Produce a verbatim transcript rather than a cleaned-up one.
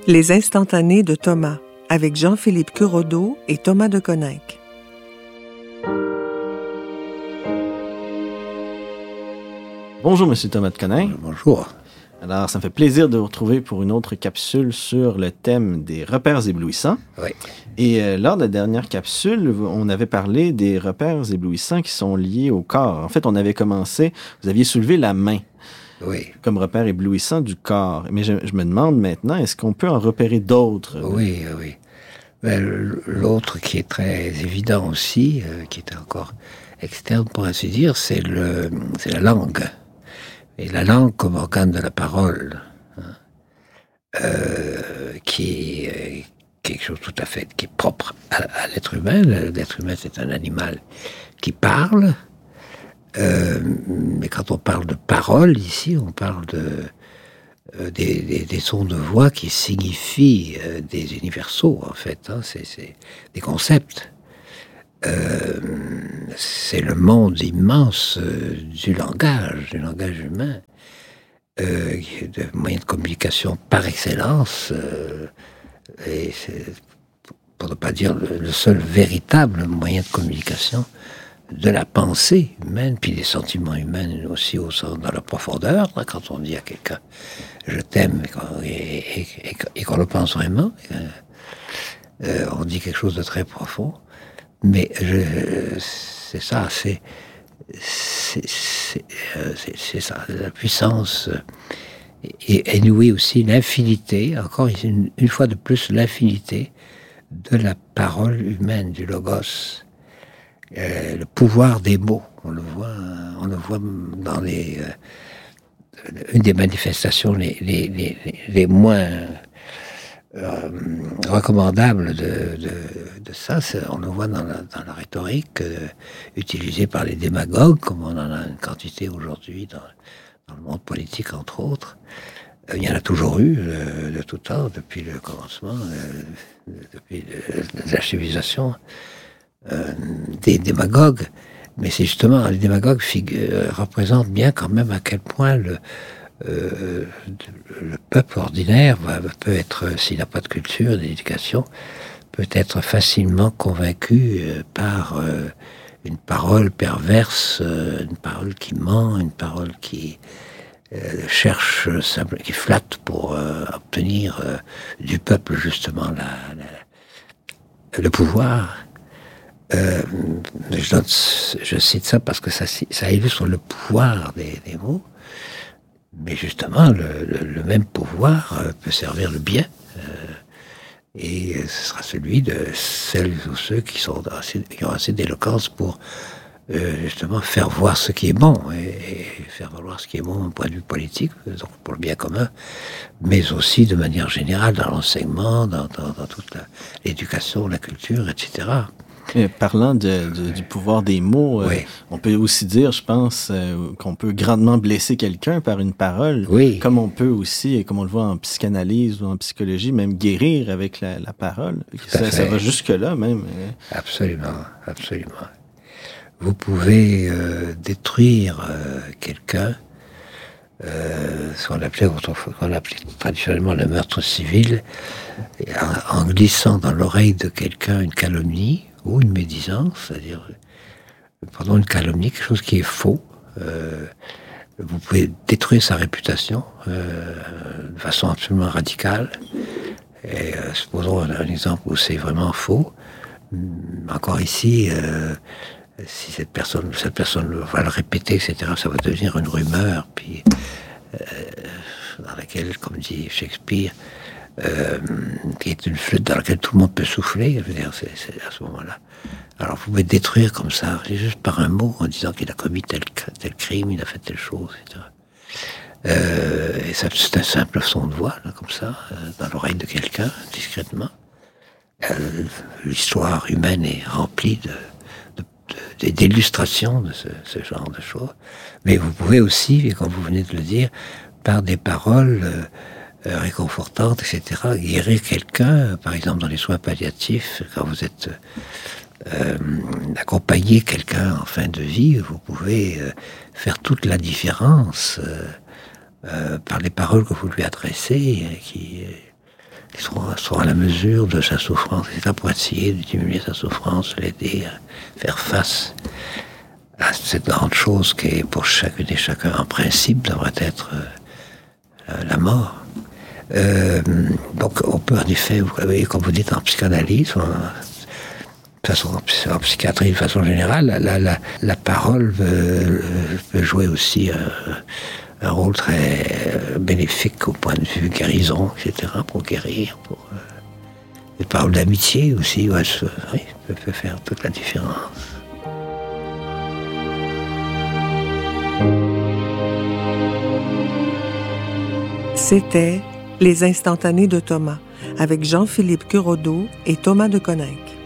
Les instantanés de Thomas, avec Jean-Philippe Curodeau et Thomas de Coninck. Bonjour, Monsieur Thomas de Coninck. Bonjour. Alors, ça me fait plaisir de vous retrouver pour une autre capsule sur le thème des repères éblouissants. Oui. Et euh, lors de la dernière capsule, on avait parlé des repères éblouissants qui sont liés au corps. En fait, on avait commencé, vous aviez soulevé la main. Oui. Comme repère éblouissant du corps. Mais je, je me demande maintenant, est-ce qu'on peut en repérer d'autres? Oui, oui. Ben, l'autre qui est très évident aussi, euh, qui est encore externe pour ainsi dire, c'est le, c'est la langue. Et la langue comme organe de la parole, hein, euh, qui est quelque chose tout à fait qui est propre à, à l'être humain. L'être humain, c'est un animal qui parle. Euh, mais quand on parle de parole, ici, on parle de, euh, des, des, des sons de voix qui signifient euh, des universaux, en fait. Hein, c'est, c'est des concepts. Euh, c'est le monde immense euh, du langage, du langage humain, euh, de moyens de communication par excellence, euh, et c'est, pour ne pas dire le, le seul véritable moyen de communication de la pensée humaine, puis des sentiments humains aussi au sens, dans la profondeur, hein, quand on dit à quelqu'un « je t'aime » et, qu'on, et, et, et, et qu'on le pense vraiment, euh, on dit quelque chose de très profond. Mais je, c'est ça, c'est, c'est, c'est, c'est, c'est ça, la puissance, et, et oui aussi l'infinité, encore une, une fois de plus l'infinité de la parole humaine, du logos. Euh, le pouvoir des mots, on le voit, on le voit dans les, euh, une des manifestations les, les, les, les moins euh, recommandables de, de, de ça, c'est, on le voit dans la, dans la rhétorique euh, utilisée par les démagogues, comme on en a une quantité aujourd'hui dans, dans le monde politique, entre autres. Euh, il y en a toujours eu, euh, de tout temps, depuis le commencement, euh, depuis le, la civilisation. Euh, des démagogues, mais c'est justement, les démagogues figure, représentent bien quand même à quel point le, euh, le peuple ordinaire va, peut être, s'il n'a pas de culture, d'éducation, peut être facilement convaincu euh, par euh, une parole perverse, euh, une parole qui ment, une parole qui euh, cherche, simple, qui flatte pour euh, obtenir euh, du peuple justement la, la, le pouvoir. Euh, je, donne, je cite ça parce que ça, ça illustre le pouvoir des, des mots, mais justement, le, le, le même pouvoir euh, peut servir le bien, euh, et ce sera celui de celles ou ceux qui, sont assez, qui ont assez d'éloquence pour euh, justement faire voir ce qui est bon, et, et faire valoir ce qui est bon d'un point de vue politique, donc pour le bien commun, mais aussi de manière générale dans l'enseignement, dans, dans, dans toute la, l'éducation, la culture, et cetera. Et parlant de, de, du pouvoir des mots, oui. euh, on peut aussi dire, je pense, euh, qu'on peut grandement blesser quelqu'un par une parole, oui. Comme on peut aussi, et comme on le voit en psychanalyse ou en psychologie, même guérir avec la, la parole. Ça, ça va jusque-là même. Absolument, absolument. Vous pouvez euh, détruire euh, quelqu'un, euh, ce qu'on appelait, qu'on appelait traditionnellement le meurtre civil, en, en glissant dans l'oreille de quelqu'un une calomnie, ou une médisance, c'est-à-dire pendant une calomnie, quelque chose qui est faux, euh, vous pouvez détruire sa réputation euh, de façon absolument radicale. Et euh, supposons un, un exemple où c'est vraiment faux. Encore ici, euh, si cette personne, cette personne va le répéter, et cetera, ça va devenir une rumeur, puis euh, dans laquelle, comme dit Shakespeare, Euh, qui est une flûte dans laquelle tout le monde peut souffler, je veux dire, c'est, c'est à ce moment-là. Alors vous pouvez détruire comme ça, juste par un mot, en disant qu'il a commis tel, tel crime, il a fait telle chose, et cetera. Euh, et ça, c'est un simple son de voix, là, comme ça, euh, dans l'oreille de quelqu'un, discrètement. Euh, l'histoire humaine est remplie de, de, de, d'illustrations de ce, ce genre de choses. Mais vous pouvez aussi, et comme vous venez de le dire, par des paroles euh, Euh, réconfortante, et cetera. Guérir quelqu'un, par exemple dans les soins palliatifs, quand vous êtes euh, accompagné quelqu'un en fin de vie, vous pouvez euh, faire toute la différence euh, euh, par les paroles que vous lui adressez, qui, qui sont, sont à la mesure de sa souffrance. C'est pour essayer de diminuer sa souffrance, l'aider à faire face à cette grande chose qui, pour chacune et chacun, en principe, devrait être euh, la mort. Euh, donc, on peut en effet, vous voyez, comme vous dites, en psychanalyse, en, de façon, en psychiatrie de façon générale, la, la, la parole peut, peut jouer aussi un, un rôle très bénéfique au point de vue guérison, et cetera, pour guérir, pour... Euh, les paroles d'amitié aussi, ouais, ça, oui, ça peut faire toute la différence. C'était Les Instantanés de Thomas, avec Jean-Philippe Curodeau et Thomas de Coninck.